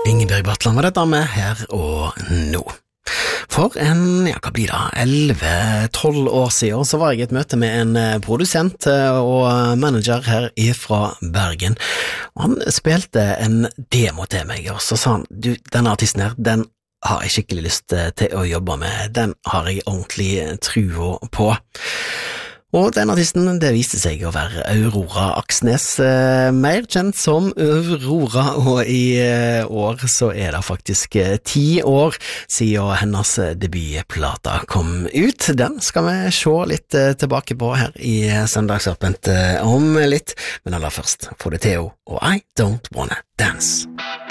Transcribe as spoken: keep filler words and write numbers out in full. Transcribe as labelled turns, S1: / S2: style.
S1: Ingebjørg Bratland var dette med Her og Nå. For en, ja, hva blir det, elleve tolv år siden, så var jeg i et møte med en produsent og manager her fra Bergen, og han spilte en demo til meg, og så sa han, du, denne artisten her, den har jeg skikkelig lyst til å jobbe med, den har jeg ordentlig tro på. Og den artisten, det viste seg å være Aurora Aksnes, eh, mer kjent som Aurora, og i eh, år så er det faktisk eh, ti år siden hennes debutplata kom ut. Den skal vi se litt eh, tilbake på her i Søndagsåpent eh, om litt, men aller først får det Theo og I Don't Wanna Dance.